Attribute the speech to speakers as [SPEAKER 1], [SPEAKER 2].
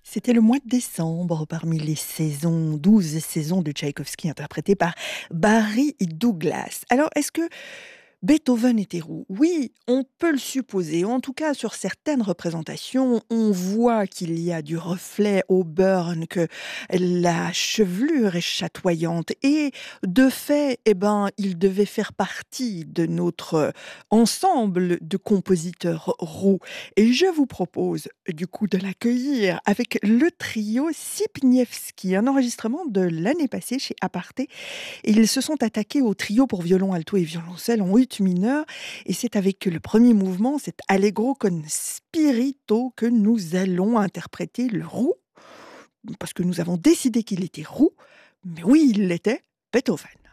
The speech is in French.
[SPEAKER 1] C'était le mois de décembre, parmi les 12 saisons de Tchaïkovski interprétées par Barry Douglas. Alors, est-ce que Beethoven était roux? Oui, on peut le supposer. En tout cas, sur certaines représentations, on voit qu'il y a du reflet au burn, que la chevelure est chatoyante. Et de fait, il devait faire partie de notre ensemble de compositeurs roux. Et je vous propose du coup de l'accueillir avec le trio Sipniewski, un enregistrement de l'année passée chez Aparté. Et ils se sont attaqués au trio pour violon, alto et violoncelle en ut mineur. Et c'est avec le premier mouvement, cet Allegro con spirito, que nous allons interpréter le roux, parce que nous avons décidé qu'il était roux. Mais oui, il l'était, Beethoven.